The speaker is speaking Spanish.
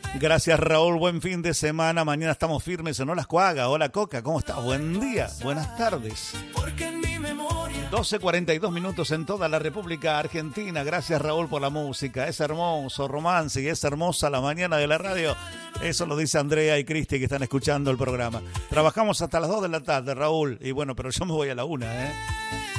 Gracias, Raúl. Buen fin de semana. Mañana estamos firmes en Olas Coaga. Hola, Coca. ¿Cómo estás? Buen día. Buenas tardes. 12:42 minutos en toda la República Argentina. Gracias, Raúl, por la música. Es hermoso romance y es hermosa la mañana de la radio. Eso lo dice Andrea y Cristi, que están escuchando el programa. Trabajamos hasta las 2 de la tarde, Raúl. Y bueno, pero yo me voy a la 1, ¿eh?